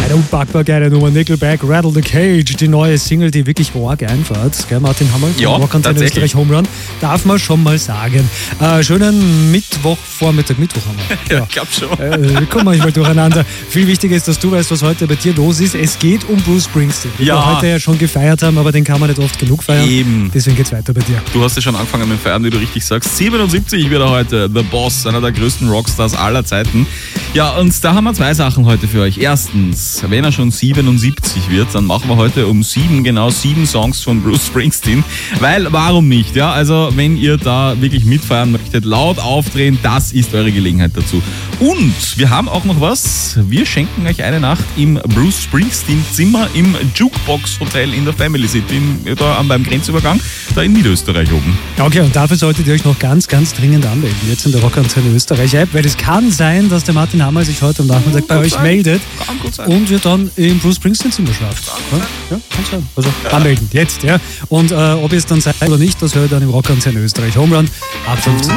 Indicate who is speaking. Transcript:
Speaker 1: Eine unpackbar geile Nummer. Nickelback, Rattle the Cage, die neue Single, die wirklich arg einfährt. Gell, Martin Hammer?
Speaker 2: Ja,
Speaker 1: Rockantenne Österreich Home Run. Darf man schon mal sagen. Schönen Mittwochvormittag. Mittwoch haben wir.
Speaker 2: Ja, ich glaube schon.
Speaker 1: Wir kommen manchmal durcheinander. Viel wichtiger ist, dass du weißt, was heute bei dir los ist. Es geht um Bruce Springsteen, den wir heute ja schon gefeiert haben, aber den kann man nicht oft genug feiern.
Speaker 2: Eben.
Speaker 1: Deswegen geht's weiter bei dir.
Speaker 2: Du hast ja schon angefangen mit dem Feiern, wie du richtig sagst. 77 wird er heute, The Boss, einer der größten Rockstars aller Zeiten. Ja, und da haben wir zwei Sachen heute für euch. Erstens, wenn er schon 77 wird, dann machen wir heute um 7 Songs von Bruce Springsteen. Weil, warum nicht? Ja, also wenn ihr da wirklich mitfeiern möchtet, laut aufdrehen, das ist eure Gelegenheit dazu. Und wir haben auch noch was. Wir schenken euch eine Nacht im Bruce Springsteen Zimmer im Jukebox Hotel in der Family City, da beim Grenzübergang, da in Niederösterreich oben.
Speaker 1: Okay, und dafür solltet ihr euch noch ganz, ganz dringend anmelden. Jetzt in der Rockantenne Österreich App, weil es kann sein, dass der Martin Hammer sich heute am Nachmittag bei euch meldet und wir dann im Bruce Springsteen Zimmer schlafen. Ja, kann sein. Also anmelden, jetzt, ja. Und ob ihr es dann seid oder nicht, das hört ihr dann im Rockantenne Österreich Home Run ab 15.